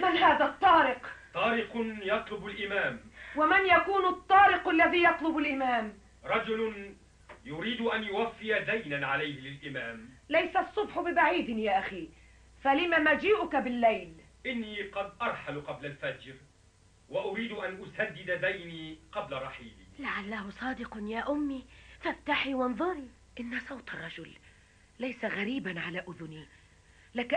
من هذا الطارق؟ طارق يطلب الإمام. ومن يكون الطارق الذي يطلب الإمام؟ رجل يريد أن يوفي دينا عليه للإمام. ليس الصبح ببعيد يا أخي، فلم مجيئك بالليل؟ إني قد أرحل قبل الفجر، وأريد أن أسدد ديني قبل رحيلي. لعله صادق يا أمي، فافتحي وانظري. إن صوت الرجل ليس غريبا على أذني،